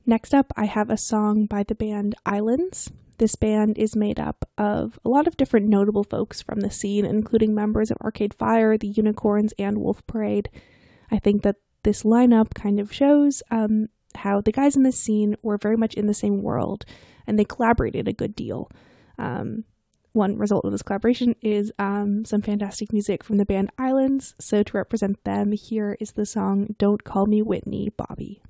Next up, I have a song by the band Islands. This band is made up of a lot of different notable folks from the scene, including members of Arcade Fire, the Unicorns, and Wolf Parade. I think that this lineup kind of shows how the guys in this scene were very much in the same world, and they collaborated a good deal. One result of this collaboration is some fantastic music from the band Islands, so to represent them, here is the song Don't Call Me Whitney, Bobby.